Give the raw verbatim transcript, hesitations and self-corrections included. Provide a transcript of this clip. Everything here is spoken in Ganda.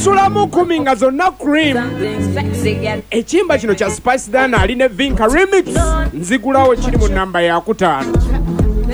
nsulamu kumi nga zonna cream. Ekimba kino kya Spice Dana ali ne Vinka remix nzigulawo kiri mu namba ya kutaano.